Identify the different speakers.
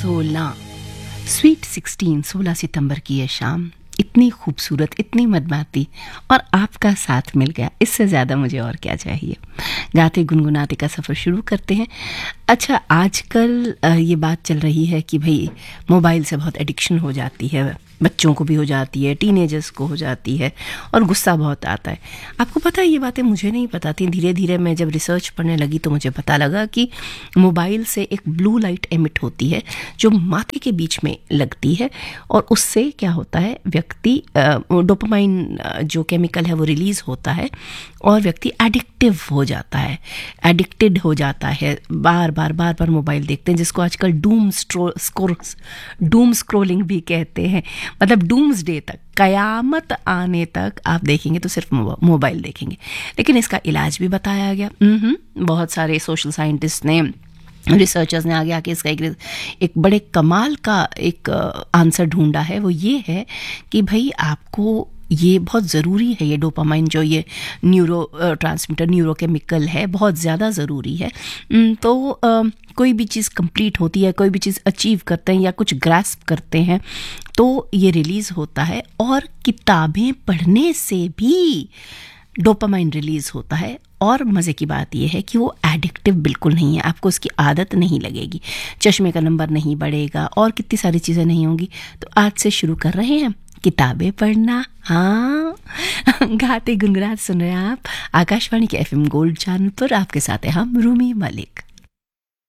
Speaker 1: 16 sweet 16 सितंबर की यह शाम इतनी खूबसूरत, इतनी मदमाती और आपका साथ मिल गया, इससे ज़्यादा मुझे और क्या चाहिए। गाते गुनगुनाते का सफ़र शुरू करते हैं। अच्छा, आजकल ये बात चल रही है कि भाई मोबाइल से बहुत एडिक्शन हो जाती है, बच्चों को भी हो जाती है, टीनेजर्स को हो जाती है और गुस्सा बहुत आता है। आपको पता है, ये बातें मुझे नहीं पता थी। धीरे धीरे मैं जब रिसर्च पढ़ने लगी तो मुझे पता लगा कि मोबाइल से एक ब्लू लाइट एमिट होती है जो माथे के बीच में लगती है और उससे क्या होता है, व्यक्ति डोपामाइन जो केमिकल है वो रिलीज़ होता है और व्यक्ति एडिक्टिव हो जाता है, एडिक्टेड हो जाता है, बार बार मोबाइल देखते हैं, जिसको आजकल डूम स्क्रोलिंग भी कहते हैं। मतलब डूम्स डे तक, कयामत आने तक आप देखेंगे तो सिर्फ मोबाइल देखेंगे। लेकिन इसका इलाज भी बताया गया। बहुत सारे सोशल साइंटिस्ट ने, रिसर्चर्स ने आगे आके इसका एक बड़े कमाल का एक आंसर ढूंढा है। वो ये है कि भाई आपको ये बहुत ज़रूरी है, ये डोपामाइन जो ये ट्रांसमीटर न्यूरोकेमिकल है, बहुत ज़्यादा ज़रूरी है। तो कोई भी चीज़ कंप्लीट होती है, कोई भी चीज़ अचीव करते हैं या कुछ ग्रास्प करते हैं तो ये रिलीज़ होता है। और किताबें पढ़ने से भी डोपामाइन रिलीज़ होता है। और मज़े की बात यह है कि वो एडिक्टिव बिल्कुल नहीं है, आपको उसकी आदत नहीं लगेगी, चश्मे का नंबर नहीं बढ़ेगा और कितनी सारी चीज़ें नहीं होंगी। तो आज से शुरू कर रहे हैं किताबें पढ़ना। हाँ, गाते गुनगुनाते सुन रहे हैं आप आकाशवाणी के FM गोल्ड चैनल पर। आपके साथ हैं हम, रूमी मलिक।